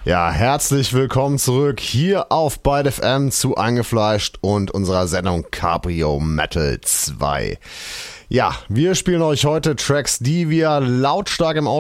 Ja, herzlich willkommen zurück hier auf Byte FM zu Eingefleischt und unserer Sendung Cabrio Metal 2. Ja, wir spielen euch heute Tracks, die wir lautstark im Auto